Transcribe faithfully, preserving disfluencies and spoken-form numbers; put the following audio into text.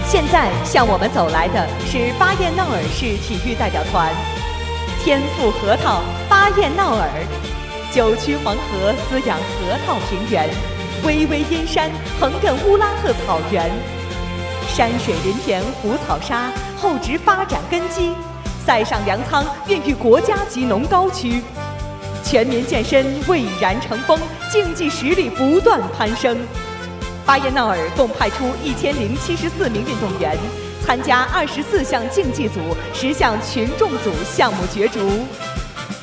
现在向我们走来的是巴彦淖尔市体育代表团。天赋核桃，巴彦淖尔，九曲黄河滋养核桃平原，巍巍阴山横亘乌拉特草原，山水林田湖草沙厚植发展根基，塞上粮仓孕育国家级农高区。全民健身蔚然成风，竞技实力不断攀升。巴彦淖尔共派出一千零七十四名运动员，参加二十四项竞技组、十项群众组项目角逐。